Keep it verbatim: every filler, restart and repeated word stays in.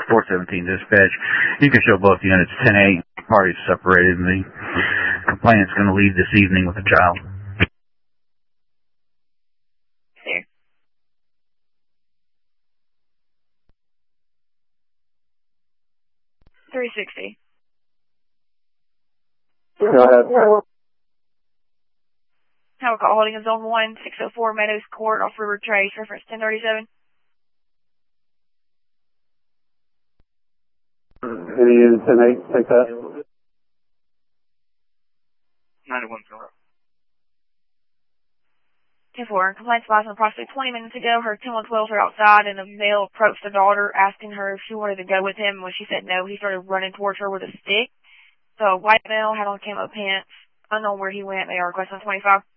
four seventeen dispatch. You can show both units ten eight. Parties separated, and the complainant's going to leave this evening with a child. There. three sixty. Go ahead. Tower call holding a zone one, six oh four Meadows Court, off River Trace, reference ten thirty-seven. Any unit ten eight, take that. ninety-one zero. ten four, complaint license approximately twenty minutes ago. Her ten one twelves are outside, and a male approached the daughter, asking her if she wanted to go with him. When she said no, he started running towards her with a stick. So a white male had on camo pants. Unknown where he went. They are requesting twenty-five.